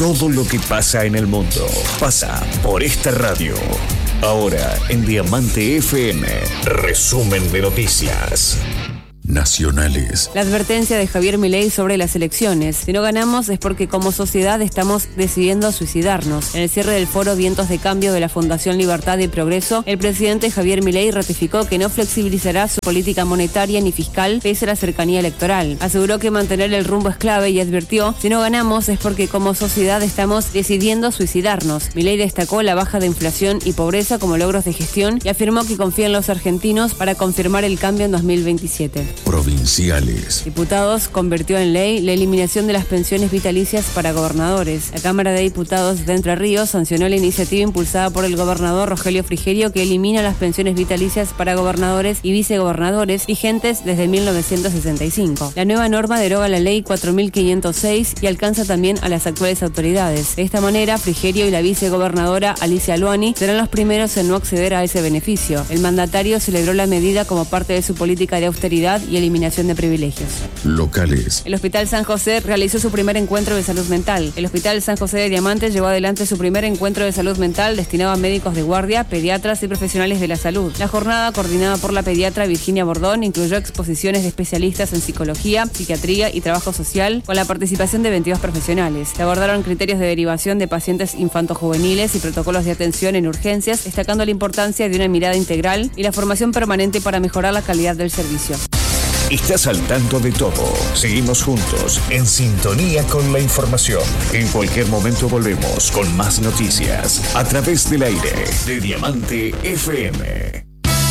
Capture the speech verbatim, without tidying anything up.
Todo lo que pasa en el mundo pasa por esta radio. Ahora en Diamante F M, resumen de noticias nacionales. La advertencia de Javier Milei sobre las elecciones. Si no ganamos es porque como sociedad estamos decidiendo suicidarnos. En el cierre del foro Vientos de Cambio de la Fundación Libertad y Progreso, el presidente Javier Milei ratificó que no flexibilizará su política monetaria ni fiscal pese a la cercanía electoral. Aseguró que mantener el rumbo es clave y advirtió, si no ganamos es porque como sociedad estamos decidiendo suicidarnos. Milei destacó la baja de inflación y pobreza como logros de gestión y afirmó que confía en los argentinos para confirmar el cambio en dos mil veintisiete. Provinciales. Diputados convirtió en ley la eliminación de las pensiones vitalicias para gobernadores. La Cámara de Diputados de Entre Ríos sancionó la iniciativa impulsada por el gobernador Rogelio Frigerio que elimina las pensiones vitalicias para gobernadores y vicegobernadores vigentes desde mil novecientos sesenta y cinco. La nueva norma deroga la ley cuatro mil quinientos seis y alcanza también a las actuales autoridades. De esta manera, Frigerio y la vicegobernadora Alicia Luani serán los primeros en no acceder a ese beneficio. El mandatario celebró la medida como parte de su política de austeridad y eliminación de privilegios. Locales. El Hospital San José realizó su primer encuentro de salud mental. El Hospital San José de Diamante llevó adelante su primer encuentro de salud mental destinado a médicos de guardia, pediatras y profesionales de la salud. La jornada, coordinada por la pediatra Virginia Bordón, incluyó exposiciones de especialistas en psicología, psiquiatría y trabajo social, con la participación de veintidós profesionales. Se abordaron criterios de derivación de pacientes infantojuveniles y protocolos de atención en urgencias, destacando la importancia de una mirada integral y la formación permanente para mejorar la calidad del servicio. Estás al tanto de todo. Seguimos juntos, en sintonía con la información. En cualquier momento volvemos con más noticias a través del aire de Diamante F M.